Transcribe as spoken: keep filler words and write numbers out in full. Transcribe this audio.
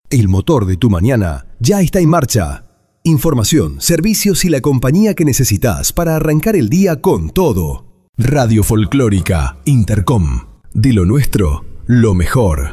El motor de tu mañana ya está en marcha. Información, servicios y la compañía que necesitas para arrancar el día con todo. Radio Folclórica Intercom. De lo nuestro, lo mejor.